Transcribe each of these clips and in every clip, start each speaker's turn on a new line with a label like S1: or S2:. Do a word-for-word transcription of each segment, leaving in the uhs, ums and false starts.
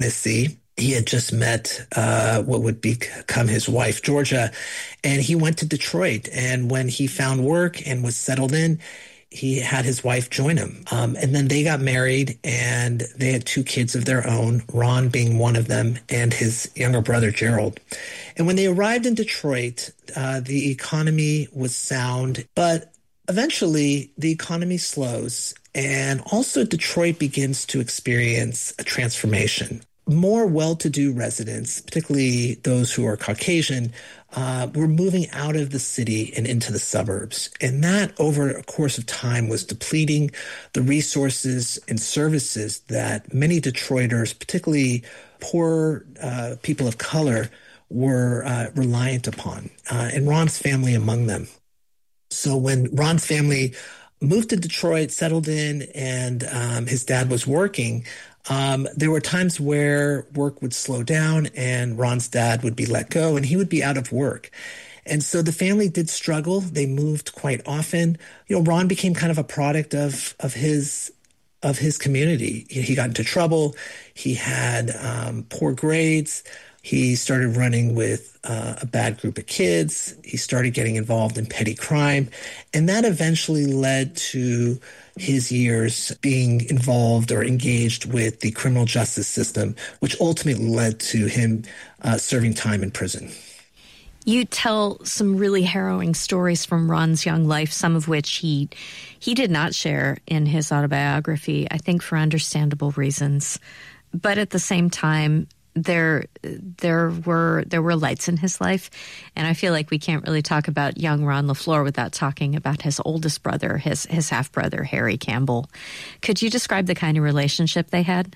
S1: Tennessee. He had just met uh, what would become his wife, Georgia, and he went to Detroit. And when he found work and was settled in, he had his wife join him. Um, and then they got married, and they had two kids of their own, Ron being one of them, and his younger brother, Gerald. And when they arrived in Detroit, uh, the economy was sound, but eventually the economy slows, and also Detroit begins to experience a transformation. More well-to-do residents, particularly those who are Caucasian, uh, were moving out of the city and into the suburbs. And that, over a course of time, was depleting the resources and services that many Detroiters, particularly poor uh, people of color, were uh, reliant upon, uh, and Ron's family among them. So when Ron's family moved to Detroit, settled in, and um, his dad was working, Um, there were times where work would slow down and Ron's dad would be let go and he would be out of work. And so the family did struggle. They moved quite often. You know, Ron became kind of a product of, of his, of his community. He got into trouble. He had um, poor grades. He started running with uh, a bad group of kids. He started getting involved in petty crime. And that eventually led to his years being involved or engaged with the criminal justice system, which ultimately led to him uh, serving time in prison.
S2: You tell some really harrowing stories from Ron's young life, some of which he he did not share in his autobiography, I think for understandable reasons. But at the same time, there there were there were lights in his life, and I feel like we can't really talk about young Ron LaFleur without talking about his oldest brother, his his half brother, Harry Campbell. Could you describe the kind of relationship they had?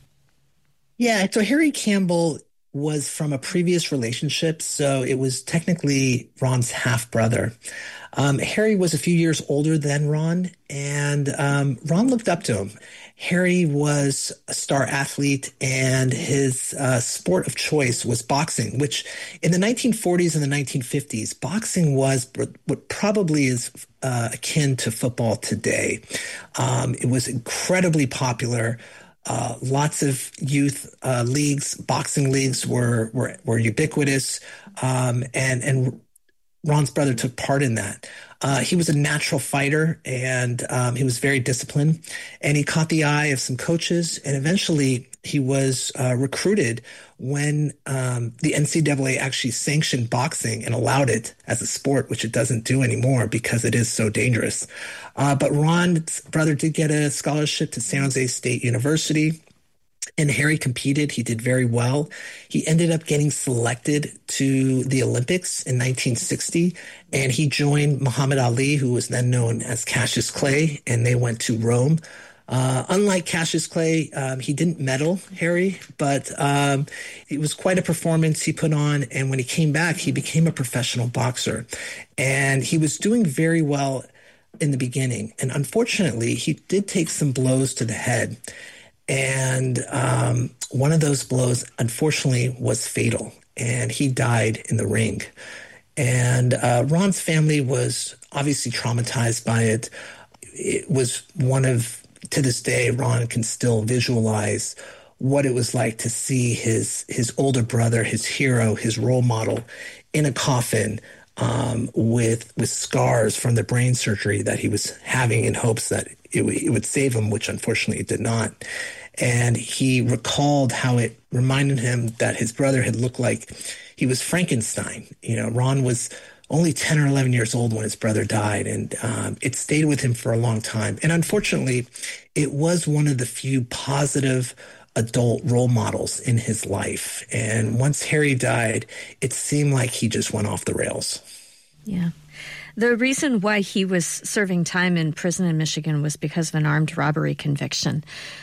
S1: Yeah, so Harry Campbell was from a previous relationship, so it was technically Ron's half brother. Um, Harry was a few years older than Ron, and um, Ron looked up to him. Harry was a star athlete, and his uh, sport of choice was boxing, which in the nineteen forties and the nineteen fifties, boxing was what probably is uh, akin to football today. Um, it was incredibly popular. Uh, lots of youth uh, leagues, boxing leagues were were, were ubiquitous, um, and and Ron's brother took part in that. Uh, he was a natural fighter, and um, he was very disciplined, and he caught the eye of some coaches, and eventually he was uh, recruited when um, the N C double A actually sanctioned boxing and allowed it as a sport, which it doesn't do anymore because it is so dangerous. Uh, but Ron's brother did get a scholarship to San Jose State University, and Harry competed. He did very well. He ended up getting selected to the Olympics in nineteen sixty, and he joined Muhammad Ali, who was then known as Cassius Clay, and they went to Rome. Uh, unlike Cassius Clay, um, he didn't medal, Harry, but um, it was quite a performance he put on. And when he came back, he became a professional boxer. And he was doing very well in the beginning. And unfortunately, he did take some blows to the head. And um, one of those blows, unfortunately, was fatal. And he died in the ring. And uh, Ron's family was obviously traumatized by it. It was one of, to this day, Ron can still visualize what it was like to see his his older brother, his hero, his role model, in a coffin um, with with scars from the brain surgery that he was having in hopes that it, w- it would save him, which unfortunately it did not. And he recalled how it reminded him that his brother had looked like he was Frankenstein. You know, Ron was only ten or eleven years old when his brother died, and um, it stayed with him for a long time. And unfortunately, it was one of the few positive adult role models in his life. And once Harry died, it seemed like he just went off the rails.
S2: Yeah. The reason why he was serving time in prison in Michigan was because of an armed robbery conviction.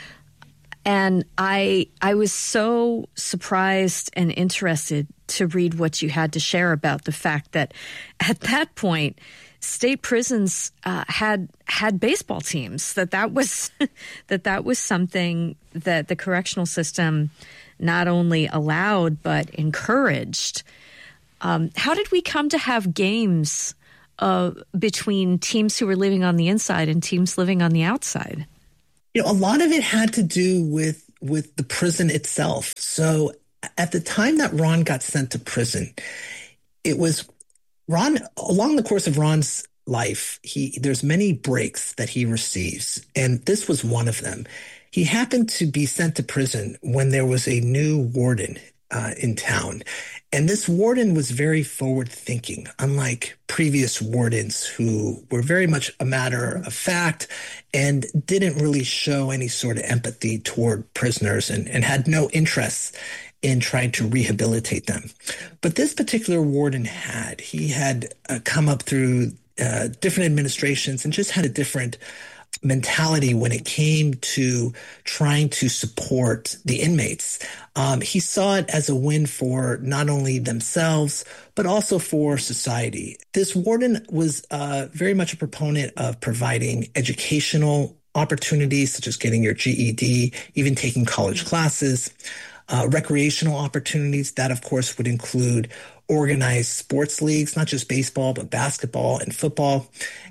S2: And I I was so surprised and interested to read what you had to share about the fact that at that point, state prisons uh, had had baseball teams. That that was that that was something that the correctional system not only allowed but encouraged. Um, how did we come to have games uh, between teams who were living on the inside and teams living on the outside?
S1: You know, a lot of it had to do with with the prison itself. So at the time that Ron got sent to prison, it was Ron, along the course of Ron's life, he there's many breaks that he receives, and this was one of them. He happened to be sent to prison when there was a new warden uh, in town. And this warden was very forward thinking, unlike previous wardens who were very much a matter of fact and didn't really show any sort of empathy toward prisoners and, and had no interest in trying to rehabilitate them. But this particular warden had. He had uh, come up through uh, different administrations and just had a different mentality when it came to trying to support the inmates. Um, he saw it as a win for not only themselves, but also for society. This warden was uh, very much a proponent of providing educational opportunities, such as getting your G E D, even taking college classes, uh, recreational opportunities. That, of course, would include organized sports leagues, not just baseball, but basketball and football.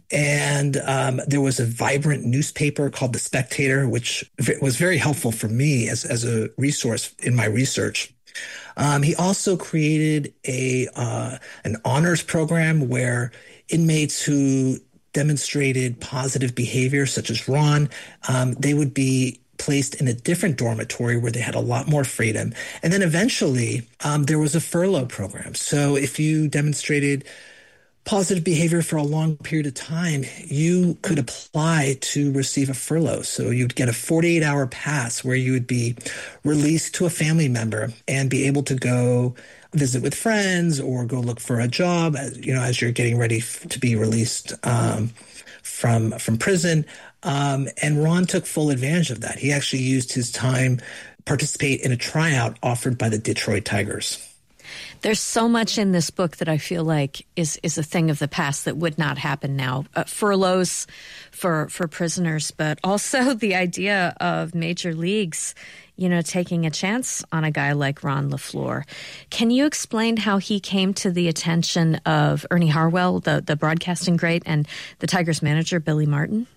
S1: And um, there was a vibrant newspaper called The Spectator, which was very helpful for me as, as a resource in my research. Um, he also created a uh, an honors program where inmates who demonstrated positive behavior, such as Ron, um, they would be placed in a different dormitory where they had a lot more freedom. And then eventually um, there was a furlough program. So if you demonstrated positive behavior for a long period of time, you could apply to receive a furlough. So you'd get a forty-eight hour pass where you would be released to a family member and be able to go visit with friends or go look for a job, you know, as you're getting ready f- to be released um, from from prison. Um, and Ron took full advantage of that. He actually used his time participate in a tryout offered by the Detroit Tigers.
S2: There's so much in this book that I feel like is is a thing of the past that would not happen now. Uh, furloughs for for prisoners, but also the idea of major leagues, you know, taking a chance on a guy like Ron LaFleur. Can you explain how he came to the attention of Ernie Harwell, the, the broadcasting great, and the Tigers manager, Billy Martin?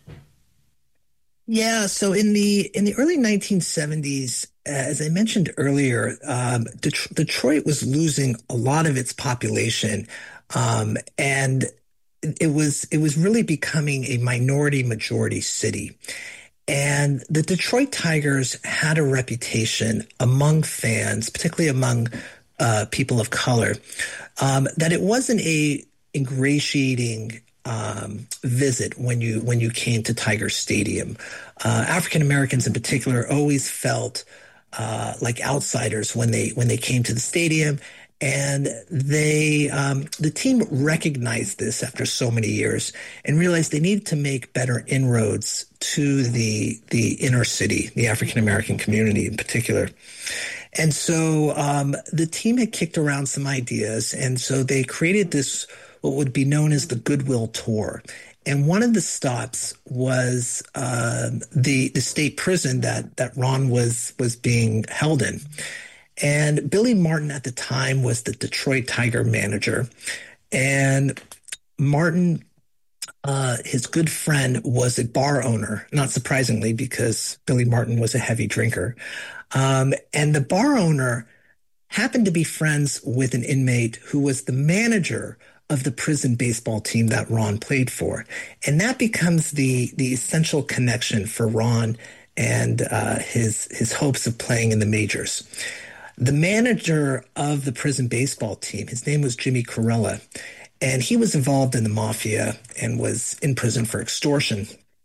S1: Yeah, so in the in the early nineteen seventies, as I mentioned earlier, um, Det- Detroit was losing a lot of its population, um, and it was it was really becoming a minority majority city. And the Detroit Tigers had a reputation among fans, particularly among uh, people of color, um, that it wasn't a ingratiating Um, visit when you when you came to Tiger Stadium. Uh, African Americans in particular always felt uh, like outsiders when they when they came to the stadium, and they um, the team recognized this after so many years and realized they needed to make better inroads to the the inner city, the African American community in particular. And so um, the team had kicked around some ideas, and so they created this what would be known as the Goodwill Tour. And one of the stops was uh, the the state prison that that Ron was was being held in. And Billy Martin at the time was the Detroit Tiger manager. And Martin, uh, his good friend, was a bar owner, not surprisingly, because Billy Martin was a heavy drinker. Um, and the bar owner happened to be friends with an inmate who was the manager of the prison baseball team that Ron played for. And that becomes the the essential connection for Ron and uh, his his hopes of playing in the majors. The manager of the prison baseball team, his name was Jimmy Corella, and he was involved in the mafia and was in prison for extortion.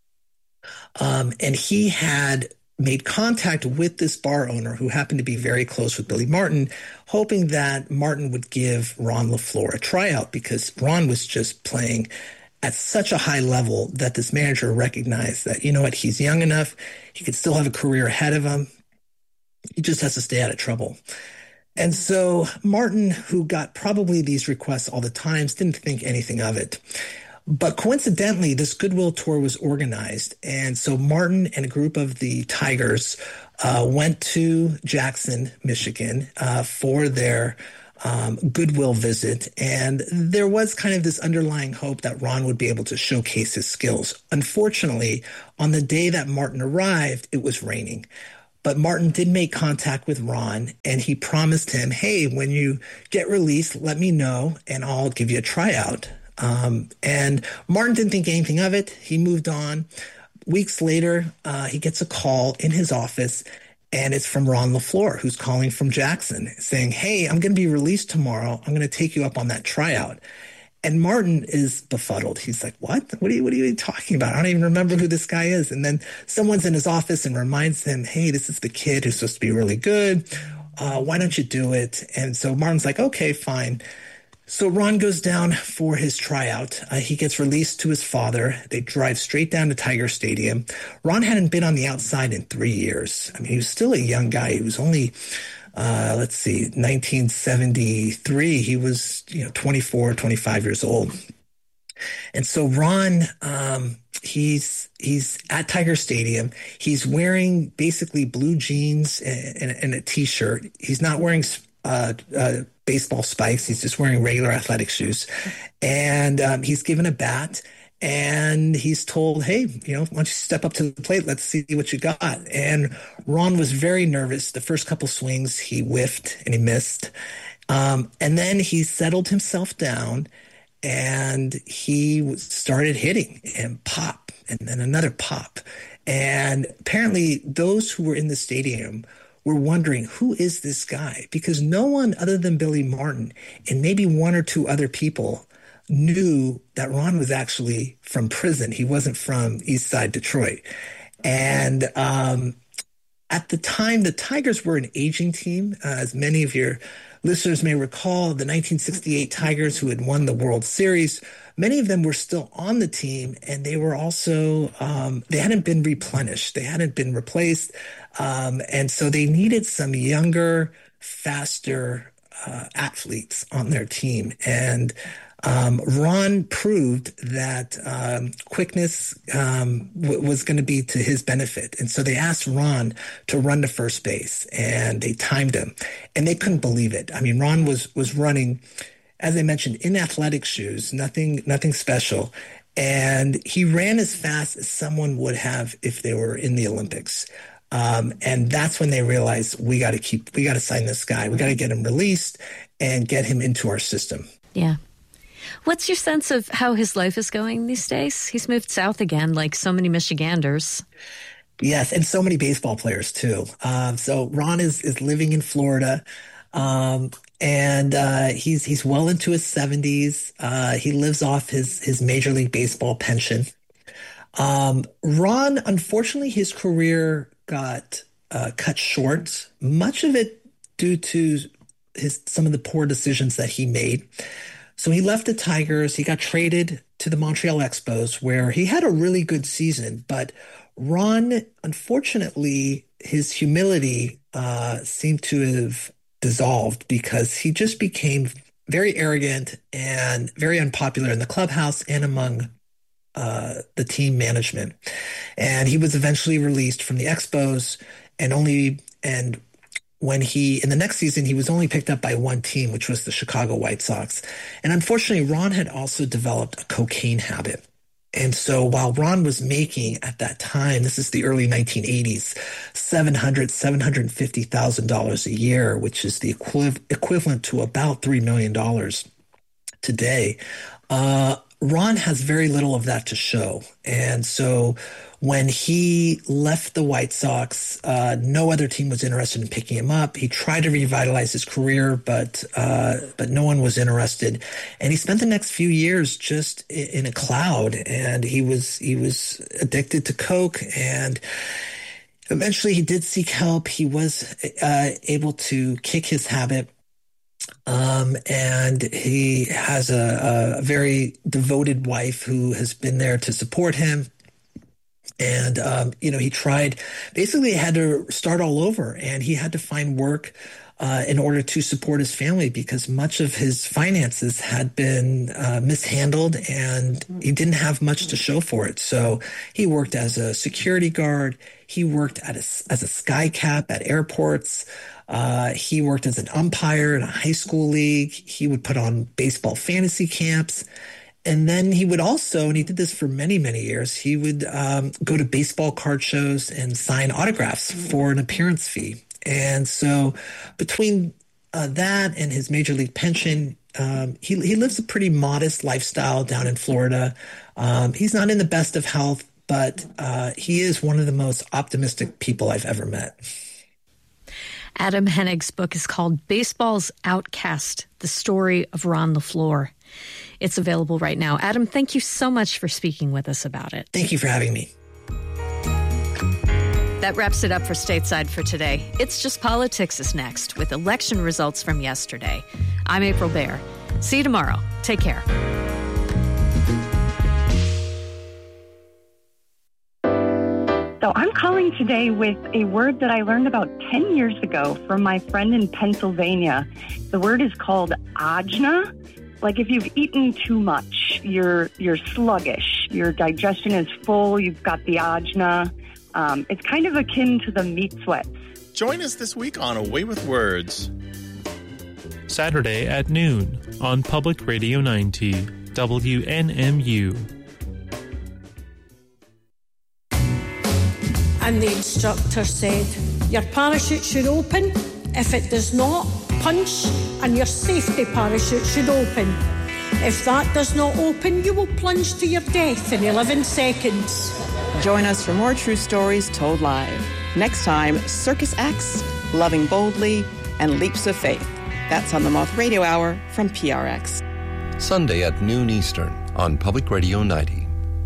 S1: Um, and he had made contact with this bar owner who happened to be very close with Billy Martin, hoping that Martin would give Ron LaFleur a tryout because Ron was just playing at such a high level that this manager recognized that, you know what, he's young enough, he could still have a career ahead of him. He just has to stay out of trouble. And so Martin, who got probably these requests all the time, didn't think anything of it. But coincidentally, this Goodwill Tour was organized. And so Martin and a group of the Tigers uh, went to Jackson, Michigan uh, for their um, Goodwill visit. And there was kind of this underlying hope that Ron would be able to showcase his skills. Unfortunately, on the day that Martin arrived, it was raining. But Martin did make contact with Ron, and he promised him, hey, when you get released, let me know, and I'll give you a tryout. Um, and Martin didn't think anything of it. He moved on. Weeks later, uh, he gets a call in his office, and it's from Ron LaFleur, who's calling from Jackson, saying, hey, I'm going to be released tomorrow. I'm going to take you up on that tryout. And Martin is befuddled. He's like, what? What are you, what are you talking about? I don't even remember who this guy is. And then someone's in his office and reminds him, hey, this is the kid who's supposed to be really good. Uh, why don't you do it? And so Martin's like, okay, fine. So Ron goes down for his tryout. Uh, he gets released to his father. They drive straight down to Tiger Stadium. Ron hadn't been on the outside in three years. I mean, he was still a young guy. He was only, uh, let's see, nineteen seventy-three. He was, you know, twenty-four, twenty-five years old. And so Ron, um, he's he's at Tiger Stadium. He's wearing basically blue jeans and, and, and a T-shirt. He's not wearing uh, uh, baseball spikes. He's just wearing regular athletic shoes. And um, he's given a bat, and he's told, hey, you know, why don't you step up to the plate? Let's see what you got. And Ron was very nervous. The first couple swings, he whiffed and he missed. Um, and then he settled himself down, and he started hitting, and pop, and then another pop. And apparently those who were in the stadium were wondering, who is this guy? Because no one other than Billy Martin and maybe one or two other people knew that Ron was actually from prison. He wasn't from East Side Detroit. And um, at the time, the Tigers were an aging team. Uh, as many of your listeners may recall, the nineteen sixty-eight Tigers, who had won the World Series, many of them were still on the team, and they were also, um, they hadn't been replenished. They hadn't been replaced. Um, and so they needed some younger, faster uh, athletes on their team. And um, Ron proved that um, quickness um, w- was going to be to his benefit. And so they asked Ron to run to first base, and they timed him. And they couldn't believe it. I mean, Ron was was running, as I mentioned, in athletic shoes, nothing nothing special. And he ran as fast as someone would have if they were in the Olympics. Um, and that's when they realized, we got to keep, we got to sign this guy. We got to get him released and get him into our system.
S2: Yeah. What's your sense of how his life is going these days? He's moved south again, like so many Michiganders.
S1: Yes, and so many baseball players too. Um, so Ron is is living in Florida, um, and uh, he's he's well into his seventies. Uh, he lives off his his Major League Baseball pension. Um, Ron, unfortunately, his career got uh, cut short. Much of it due to his some of the poor decisions that he made. So he left the Tigers. He got traded to the Montreal Expos, where he had a really good season. But Ron, unfortunately, his humility uh, seemed to have dissolved, because he just became very arrogant and very unpopular in the clubhouse and among uh, the team management. And he was eventually released from the Expos, and only and when he, in the next season, he was only picked up by one team, which was the Chicago White Sox. And unfortunately, Ron had also developed a cocaine habit. And so while Ron was making, at that time, this is the early nineteen eighties, seven hundred thousand dollars, seven hundred fifty thousand dollars a year, which is the equiv- equivalent to about three million dollars today, uh, Ron has very little of that to show. And so when he left the White Sox, uh, no other team was interested in picking him up. He tried to revitalize his career, but uh, but no one was interested. And he spent the next few years just in a cloud. And he was he was addicted to coke. And eventually, he did seek help. He was uh, able to kick his habit. Um, and he has a, a very devoted wife who has been there to support him. And, um, you know, he tried, basically had to start all over, and he had to find work uh, in order to support his family, because much of his finances had been uh, mishandled, and he didn't have much to show for it. So he worked as a security guard. He worked at a, as a sky cap at airports. Uh, he worked as an umpire in a high school league. He would put on baseball fantasy camps. And then he would also, and he did this for many, many years, he would um, go to baseball card shows and sign autographs for an appearance fee. And so between uh, that and his major league pension, um, he, he lives a pretty modest lifestyle down in Florida. Um, he's not in the best of health, but uh, he is one of the most optimistic people I've ever met.
S2: Adam Henig's book is called Baseball's Outcast, The Story of Ron LeFlore. It's available right now. Adam, thank you so much for speaking with us about it.
S1: Thank you for having me.
S2: That wraps it up for Stateside for today. It's Just Politics is next with election results from yesterday. I'm April Baer. See you tomorrow. Take care.
S3: So I'm calling today with a word that I learned about ten years ago from my friend in Pennsylvania. The word is called ajna. Like if you've eaten too much, you're you're sluggish. Your digestion is full. You've got the ajna. Um, it's kind of akin to the meat sweats.
S4: Join us this week on A Way with Words.
S5: Saturday at noon on Public Radio ninety, W N M U.
S6: And the instructor said, your parachute should open. If it does not, punch, and your safety parachute should open. If that does not open, you will plunge to your death in eleven seconds.
S7: Join us for more true stories told live. Next time, Circus X, Loving Boldly, and Leaps of Faith. That's on the Moth Radio Hour from P R X.
S8: Sunday at noon Eastern on Public Radio ninety.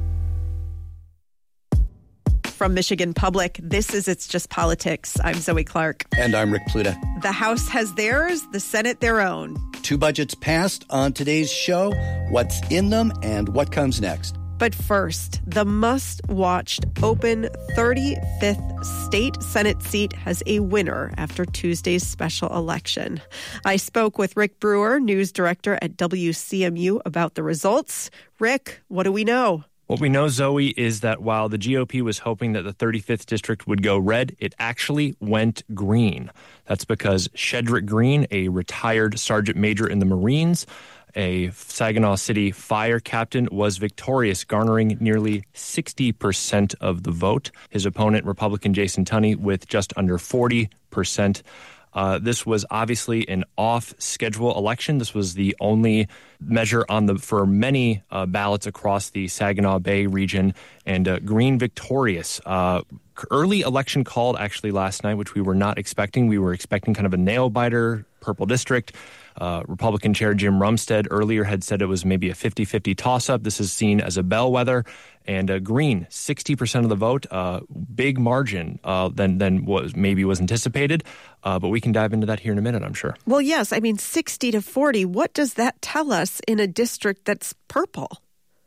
S7: From Michigan Public, this is It's Just Politics. I'm Zoe Clark.
S9: And I'm Rick Pluta.
S7: The House has theirs, the Senate their own.
S9: Two budgets passed on today's show. What's in them and what comes next?
S7: But first, the must-watched open thirty-fifth state Senate seat has a winner after Tuesday's special election. I spoke with Rick Brewer, news director at W C M U, about the results. Rick, what do we know?
S10: What we know, Zoe, is that while the G O P was hoping that the thirty-fifth district would go red, it actually went green. That's because Shedrick Green, a retired sergeant major in the Marines, a Saginaw City fire captain, was victorious, garnering nearly sixty percent of the vote. His opponent, Republican Jason Tunney, with just under forty percent. Uh, this was obviously an off-schedule election. This was the only measure on the for many uh, ballots across the Saginaw Bay region, and uh, Green victorious. Uh, early election called actually last night, which we were not expecting. We were expecting kind of a nail-biter, purple district. Uh, Republican Chair Jim Rumstead earlier had said it was maybe a fifty-fifty toss-up. This is seen as a bellwether. And uh, Green, sixty percent of the vote, uh, big margin uh, than than was maybe was anticipated. Uh, but we can dive into that here in a minute, I'm sure.
S7: Well, yes. I mean, sixty to forty. What does that tell us in a district that's purple?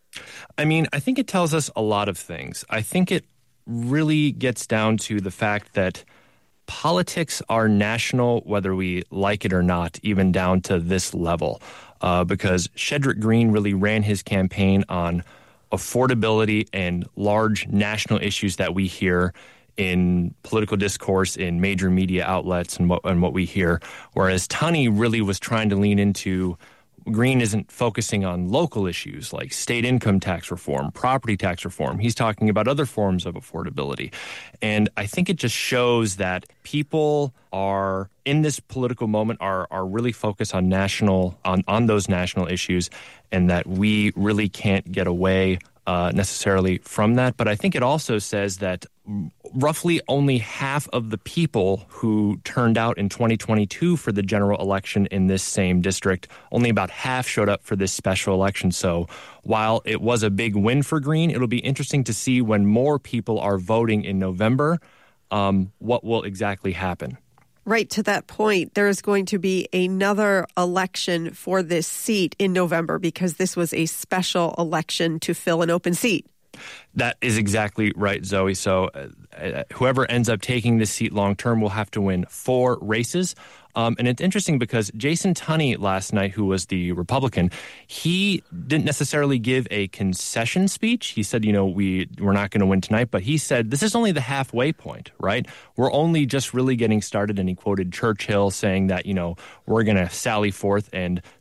S10: I mean, I think it tells us a lot of things. I think it really gets down to the fact that politics are national, whether we like it or not, even down to this level, uh, because Shedrick Green really ran his campaign on affordability and large national issues that we hear in political discourse, in major media outlets, and what and what we hear. Whereas Tunney really was trying to lean into, Green isn't focusing on local issues like state income tax reform, property tax reform. He's talking about other forms of affordability. And I think it just shows that people are, in this political moment, are are really focused on national, on, on those national issues, and that we really can't get away uh, necessarily from that. But I think it also says that roughly only half of the people who turned out in twenty twenty-two for the general election in this same district, only about half showed up for this special election. So while it was a big win for Green, it'll be interesting to see when more people are voting in November, um, what will exactly happen.
S7: Right to that point, there is going to be another election for this seat in November because this was a special election to fill an open seat.
S10: That is exactly right, Zoe. So uh, whoever ends up taking this seat long term will have to win four races. Um, and it's interesting because Jason Tunney last night, who was the Republican, he didn't necessarily give a concession speech. He said, you know, we, we're not going to win tonight. But he said, this is only the halfway point, right? We're only just really getting started. And he quoted Churchill saying that, you know, we're going to sally forth and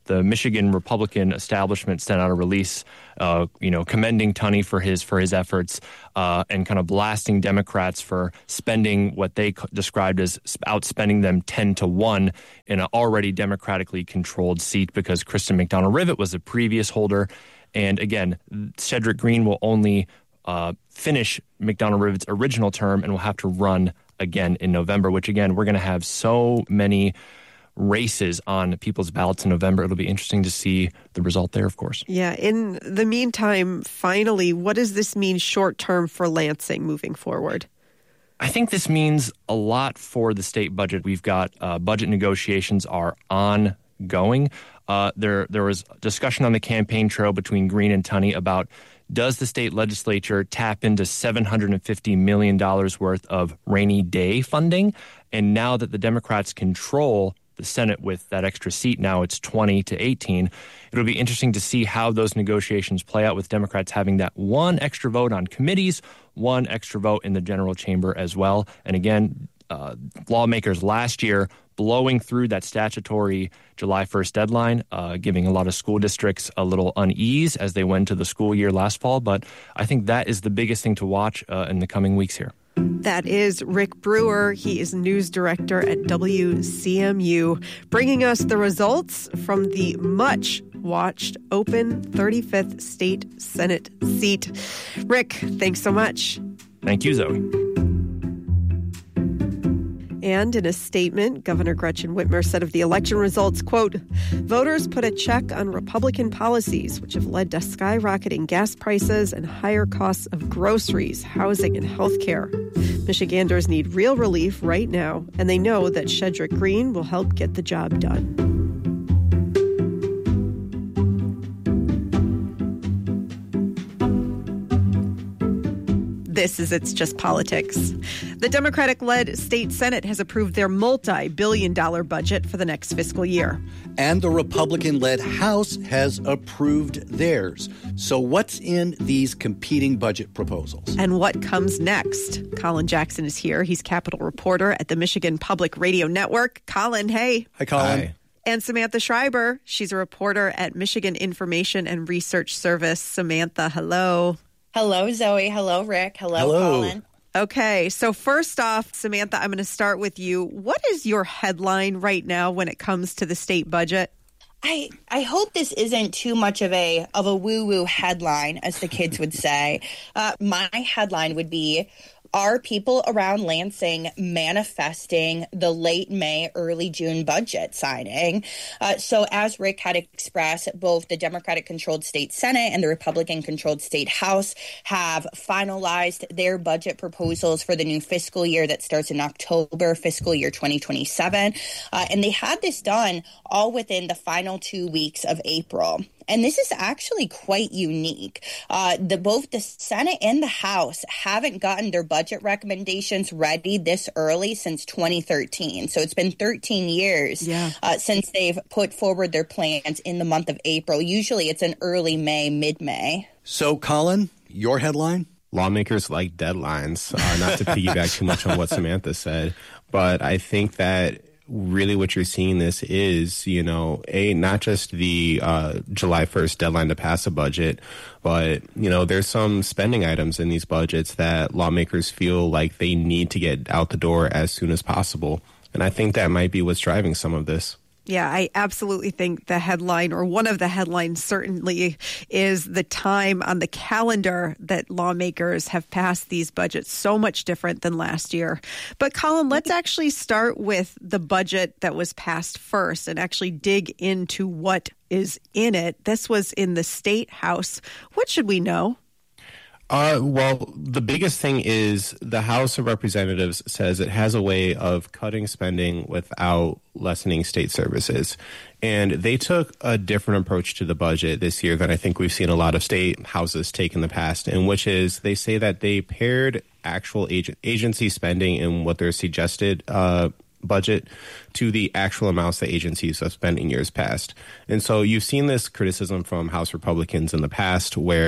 S10: the Michigan Republican establishment sent out a release, uh, you know, commending Tunney for his for his efforts uh, and kind of blasting Democrats for spending what they described as outspending them ten to one in an already democratically controlled seat because Kristen McDonald-Rivet was the previous holder. And again, Shedrick Green will only uh, finish McDonald-Rivet's original term and will have to run again in November, which again, we're going to have so many races on people's ballots in November. It'll be interesting to see the result there, of course.
S7: Yeah. In the meantime, finally, what does this mean short term for Lansing moving forward?
S10: I think this means a lot for the state budget. We've got uh, budget negotiations are ongoing. Uh, there, there was discussion on the campaign trail between Green and Tunney about does the state legislature tap into seven hundred fifty million dollars worth of rainy day funding? And now that the Democrats control the Senate with that extra seat, now it's twenty to eighteen, it'll be interesting to see how those negotiations play out with Democrats having that one extra vote on committees, one extra vote in the general chamber as well. And again, uh, lawmakers last year blowing through that statutory July first deadline, uh, giving a lot of school districts a little unease as they went to the school year last fall. But I think that is the biggest thing to watch uh, in the coming weeks here.
S7: That is Rick Brewer. He is news director at W C M U, bringing us the results from the much-watched open thirty-fifth state Senate seat. Rick, thanks so much.
S10: Thank you, Zoe.
S7: And in a statement, Governor Gretchen Whitmer said of the election results, quote, voters put a check on Republican policies, which have led to skyrocketing gas prices and higher costs of groceries, housing, and health care. Michiganders need real relief right now, and they know that Shedrick Green will help get the job done. This is It's Just Politics. The Democratic-led state Senate has approved their multi-billion dollar budget for the next fiscal year.
S9: And the Republican-led House has approved theirs. So what's in these competing budget proposals?
S7: And what comes next? Colin Jackson is here. He's Capitol reporter at the Michigan Public Radio Network. Colin, hey.
S9: Hi, Colin.
S11: Hi.
S7: And Samantha Schreiber. She's a reporter at Michigan Information and Research Service. Samantha, hello.
S12: Hello, Zoe. Hello, Rick. Hello,
S9: Hello.
S12: Colin.
S7: Okay, so first off, Samantha, I'm going to start with you. What is your headline right now when it comes to the state budget?
S12: I I hope this isn't too much of a of a woo-woo headline, as the kids would say. Uh, my headline would be, are people around Lansing manifesting the late May, early June budget signing? Uh, so as Rick had expressed, both the Democratic-controlled state Senate and the Republican-controlled state House have finalized their budget proposals for the new fiscal year that starts in October, fiscal year twenty twenty-seven. Uh, and they had this done all within the final two weeks of April. And this is actually quite unique. Uh, the, both the Senate and the House haven't gotten their budget recommendations ready this early since twenty thirteen. So it's been thirteen years
S7: yeah.
S12: uh, since they've put forward their plans in the month of April. Usually it's in early May, mid-May.
S9: So, Colin, your headline?
S11: Lawmakers like deadlines, uh, not to piggyback too much on what Samantha said, but I think that really what you're seeing this is, you know, a not just the uh, July first deadline to pass a budget, but, you know, there's some spending items in these budgets that lawmakers feel like they need to get out the door as soon as possible. And I think that might be what's driving some of this.
S7: Yeah, I absolutely think the headline, or one of the headlines certainly, is the time on the calendar that lawmakers have passed these budgets, so much different than last year. But Colin, let's actually start with the budget that was passed first and actually dig into what is in it. This was in the State House. What should we know?
S11: Uh, well, the biggest thing is the House of Representatives says it has a way of cutting spending without lessening state services. And they took a different approach to the budget this year than I think we've seen a lot of state houses take in the past, and which is they say that they paired actual ag- agency spending in what their suggested uh budget to the actual amounts that agencies have spent in years past. And so you've seen this criticism from House Republicans in the past where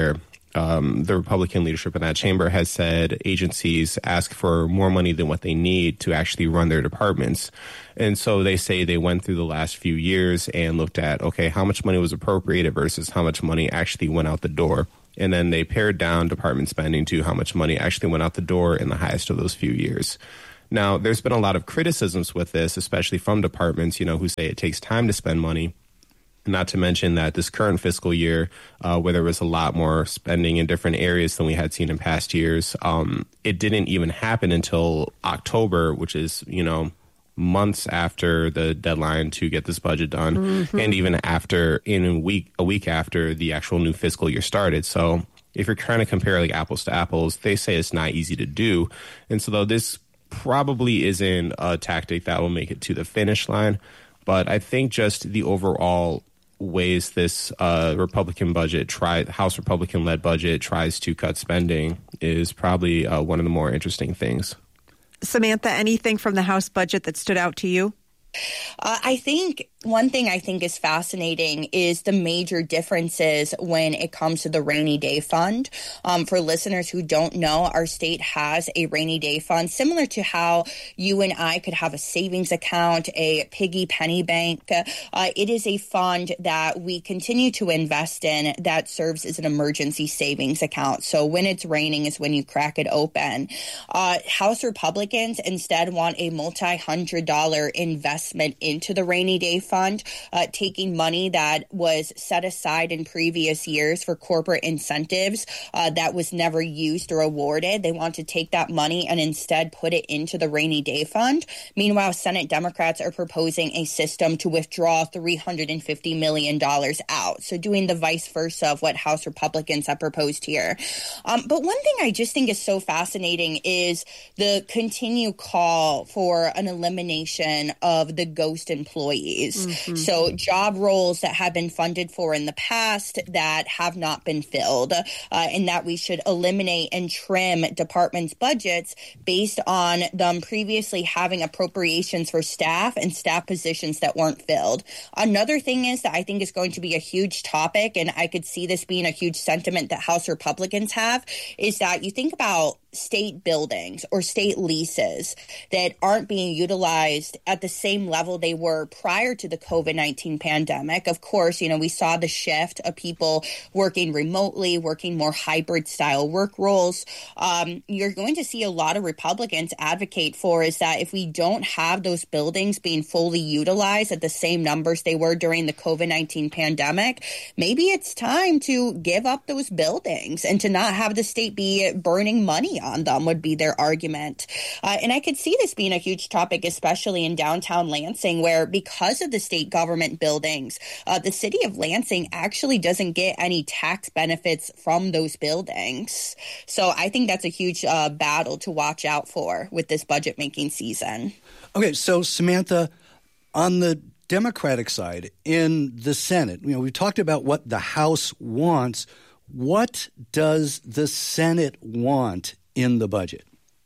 S11: um, the Republican leadership in that chamber has said agencies ask for more money than what they need to actually run their departments. And so they say they went through the last few years and looked at, okay, how much money was appropriated versus how much money actually went out the door. And then they pared down department spending to how much money actually went out the door in the highest of those few years. Now, there's been a lot of criticisms with this, especially from departments, you know, who say it takes time to spend money. Not to mention that this current fiscal year, uh, where there was a lot more spending in different areas than we had seen in past years, um, it didn't even happen until October, which is, you know, months after the deadline to get this budget done, mm-hmm. and even after in a week, a week after the actual new fiscal year started. So if you're trying to compare like apples to apples, they say it's not easy to do. And so though this probably isn't a tactic that will make it to the finish line, but I think just the overall ways this uh, Republican budget, try House Republican-led budget tries to cut spending is probably uh, one of the more interesting things.
S7: Samantha, anything from the House budget that stood out to you?
S12: Uh, I think one thing I think is fascinating is the major differences when it comes to the rainy day fund. Um, for listeners who don't know, our state has a rainy day fund similar to how you and I could have a savings account, a piggy penny bank. Uh, it is a fund that we continue to invest in that serves as an emergency savings account. So when it's raining is when you crack it open. Uh, House Republicans instead want a multi-hundred dollar investment into the rainy day fund. Fund, uh, taking money that was set aside in previous years for corporate incentives uh, that was never used or awarded. They want to take that money and instead put it into the rainy day fund. Meanwhile, Senate Democrats are proposing a system to withdraw three hundred fifty million dollars out. So doing the vice versa of what House Republicans have proposed here. Um, but one thing I just think is so fascinating is the continued call for an elimination of the ghost employees. Mm-hmm. So job roles that have been funded for in the past that have not been filled, uh, and that we should eliminate and trim departments' budgets based on them previously having appropriations for staff and staff positions that weren't filled. Another thing is that I think is going to be a huge topic, and I could see this being a huge sentiment that House Republicans have, is that you think about state buildings or state leases that aren't being utilized at the same level they were prior to the COVID nineteen pandemic. Of course, you know, we saw the shift of people working remotely, working more hybrid style work roles. Um, you're going to see a lot of Republicans advocate for is that if we don't have those buildings being fully utilized at the same numbers they were during the COVID nineteen pandemic, maybe it's time to give up those buildings and to not have the state be burning money on them would be their argument. Uh, and I could see this being a huge topic, especially in downtown Lansing, where because of the state government buildings, uh, the city of Lansing actually doesn't get any tax benefits from those buildings. So I think that's a huge uh, battle to watch out for with this budget making season.
S9: Okay, so Samantha, on the Democratic side, in the Senate, you know, we talked about what the House wants. What does the Senate want in the budget?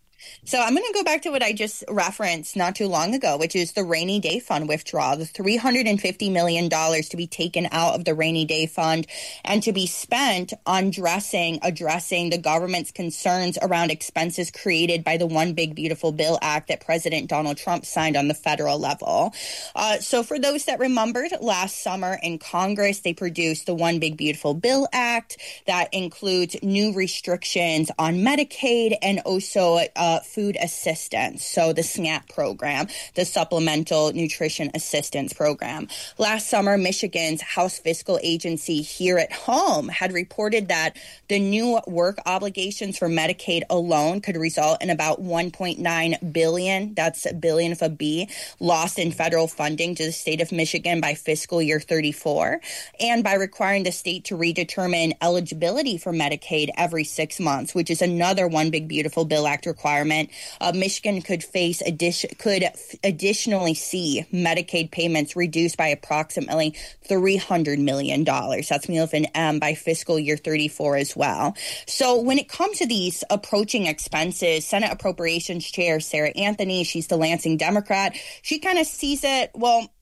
S12: So I'm going to go back to what I just referenced not too long ago, which is the rainy day fund withdrawal, the three hundred fifty million dollars to be taken out of the rainy day fund and to be spent on addressing, addressing the government's concerns around expenses created by the One Big Beautiful Bill Act that President Donald Trump signed on the federal level. Uh, so for those that remembered, last summer in Congress, they produced the One Big Beautiful Bill Act that includes new restrictions on Medicaid and also uh, food assistance, so the SNAP program, the Supplemental Nutrition Assistance Program. Last summer, Michigan's House Fiscal Agency here at home had reported that the new work obligations for Medicaid alone could result in about one point nine billion dollars, that's a billion of a B, lost in federal funding to the state of Michigan by fiscal year thirty-four, and by requiring the state to redetermine eligibility for Medicaid every six months, which is another One Big Beautiful Bill Act requirement. Uh, Michigan could face addition, could f- additionally see Medicaid payments reduced by approximately three hundred million dollars. That's me with an M by fiscal year thirty-four as well. So when it comes to these approaching expenses, Senate Appropriations Chair Sarah Anthony, she's the Lansing Democrat, she kind of sees it, well,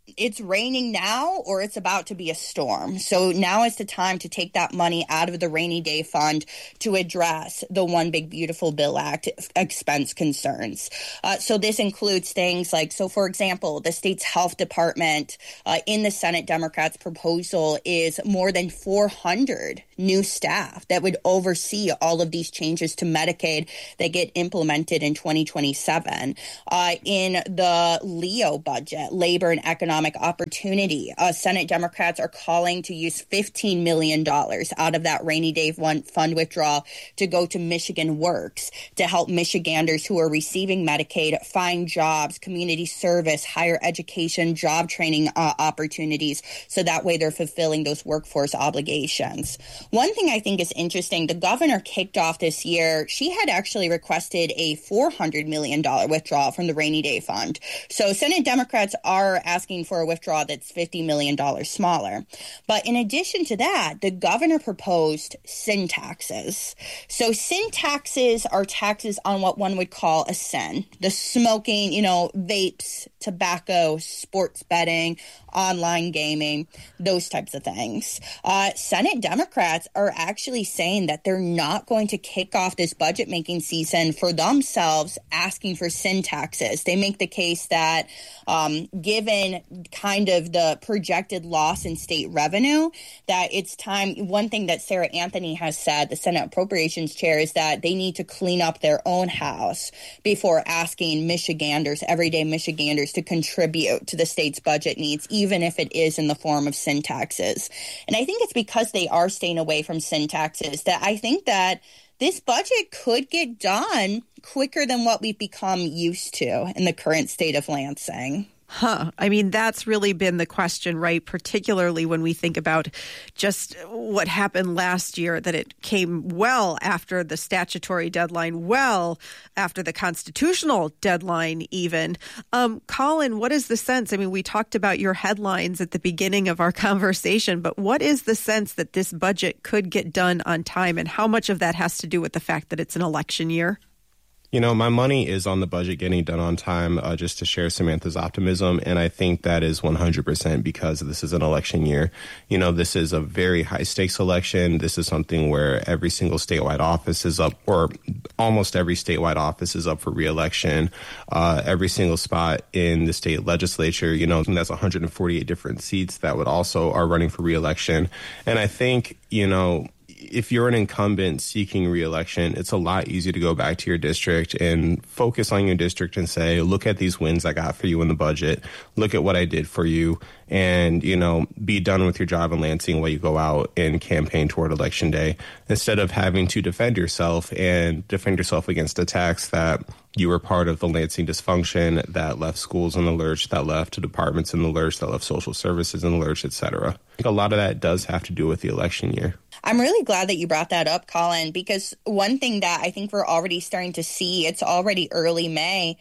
S12: it's raining now or it's about to be a storm. So now is the time to take that money out of the rainy day fund to address the One Big Beautiful Bill Act expense concerns. Uh, so this includes things like, so for example, the state's health department uh, in the Senate Democrats' proposal is more than four hundred new staff that would oversee all of these changes to Medicaid that get implemented in twenty twenty-seven. Uh, in the Leo budget, labor and economic opportunity, uh, Senate Democrats are calling to use fifteen million dollars out of that rainy day fund withdrawal to go to Michigan Works to help Michiganders who are receiving Medicaid find jobs, community service, higher education, job training uh, opportunities, so that way they're fulfilling those workforce obligations. One thing I think is interesting, the governor kicked off this year, she had actually requested a four hundred million dollars withdrawal from the rainy day fund. So Senate Democrats are asking for a withdrawal that's fifty million dollars smaller. But in addition to that, the governor proposed sin taxes. So sin taxes are taxes on what one would call a sin. The smoking, you know, vapes, tobacco, sports betting, online gaming, those types of things. Uh, Senate Democrats are actually saying that they're not going to kick off this budget making season for themselves asking for sin taxes. They make the case that um, given kind of the projected loss in state revenue, that it's time. One thing that Sarah Anthony has said, the Senate Appropriations Chair, is that they need to clean up their own house before asking Michiganders, everyday Michiganders, to contribute to the state's budget needs, even if it is in the form of sin taxes. And I think it's because they are staying away from sin taxes that I think that this budget could get done quicker than what we've become used to in the current state of Lansing.
S7: Huh. I mean, that's really been the question, right? Particularly when we think about just what happened last year, that it came well after the statutory deadline, well after the constitutional deadline even. Um, Colin, what is the sense? I mean, we talked about your headlines at the beginning of our conversation, but what is the sense that this budget could get done on time, and how much of that has to do with the fact that it's an election year?
S11: You know, my money is on the budget getting done on time, uh, just to share Samantha's optimism. And I think that is one hundred percent because this is an election year. You know, this is a very high stakes election. This is something where every single statewide office is up, or almost every statewide office is up for reelection. Uh, every single spot in the state legislature, you know, that's one hundred forty-eight different seats that would also are running for reelection. And I think, you know, if you're an incumbent seeking reelection, it's a lot easier to go back to your district and focus on your district and say, look at these wins I got for you in the budget. Look at what I did for you. And, you know, be done with your job in Lansing while you go out and campaign toward Election Day, instead of having to defend yourself and defend yourself against attacks that you were part of the Lansing dysfunction that left schools in the lurch, that left departments in the lurch, that left social services in the lurch, et cetera. I think a lot of that does have to do with the election year.
S12: I'm really glad that you brought that up, Colin, because one thing that I think we're already starting to see, it's already early May,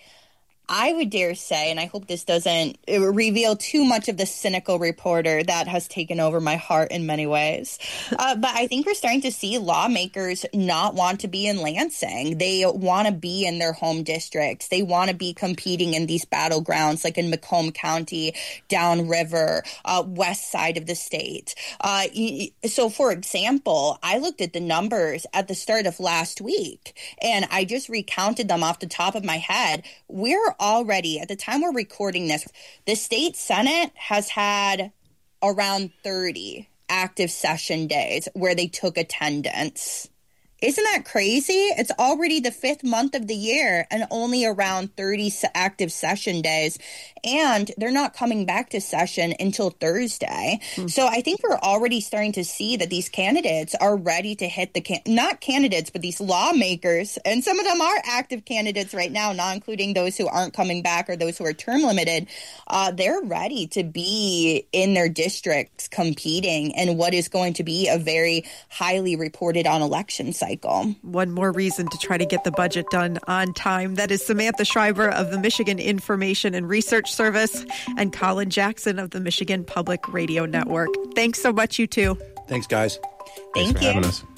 S12: I would dare say, and I hope this doesn't reveal too much of the cynical reporter that has taken over my heart in many ways, uh, but I think we're starting to see lawmakers not want to be in Lansing. They want to be in their home districts. They want to be competing in these battlegrounds like in Macomb County, downriver, uh, west side of the state. Uh, so, for example, I looked at the numbers at the start of last week, and I just recounted them off the top of my head. We're already, at the time we're recording this, the state Senate has had around thirty active session days where they took attendance. Isn't that crazy? It's already the fifth month of the year and only around thirty active session days. And they're not coming back to session until Thursday. Mm. So I think we're already starting to see that these candidates are ready to hit the, can- not candidates, but these lawmakers. And some of them are active candidates right now, not including those who aren't coming back or those who are term limited. Uh, they're ready to be in their districts competing in what is going to be a very highly reported on election cycle.
S7: One more reason to try to get the budget done on time. That is Samantha Schreiber of the Michigan Information and Research Service and Colin Jackson of the Michigan Public Radio Network. Thanks so much, you two.
S9: Thanks, guys.
S12: Thank
S11: Thanks for
S12: you.
S11: having us.